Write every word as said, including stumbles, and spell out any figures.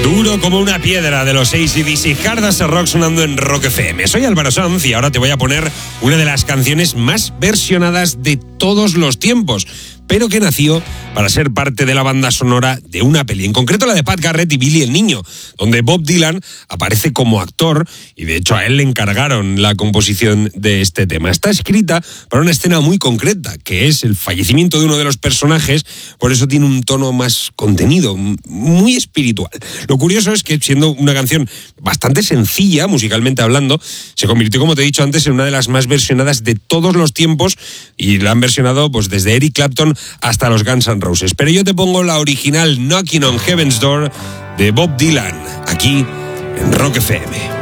Duro como una piedra de los A C D C, Hard as a Rock sonando en Rock F M. Soy Álvaro Sanz y ahora te voy a poner una de las canciones más versionadas de todos los tiempos, pero que nació para ser parte de la banda sonora de una peli, en concreto la de Pat Garrett y Billy el Niño, donde Bob Dylan aparece como actor y de hecho a él le encargaron la composición de este tema. Está escrita para una escena muy concreta, que es el fallecimiento de uno de los personajes, por eso tiene un tono más contenido, muy espiritual. Lo curioso es que, siendo una canción bastante sencilla, musicalmente hablando, se convirtió, como te he dicho antes, en una de las más versionadas de todos los tiempos y la han versionado pues desde Eric Clapton hasta los Guns N' Roses. Pero yo te pongo la original Knocking on Heaven's Door de Bob Dylan, aquí en Rock F M.